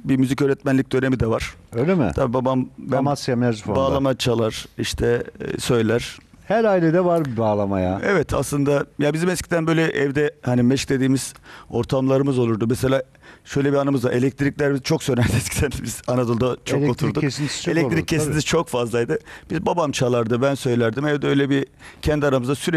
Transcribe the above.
bir müzik öğretmenlik dönemi de var. Öyle mi? Tabii babam Amasya Merzifon'da. bağlama çalar, işte söyler. Her ailede var bir bağlama ya. Evet, aslında ya bizim eskiden böyle evde hani meş dediğimiz ortamlarımız olurdu. Mesela şöyle bir anımız var. Elektrikler çok sönerdi eskiden, biz Anadolu'da çok Elektrik oturduk. kesintisi çok Elektrik olurdu, kesintisi tabii. çok fazlaydı. Biz babam çalardı, ben söylerdim. Evde öyle bir kendi aramızda sürekli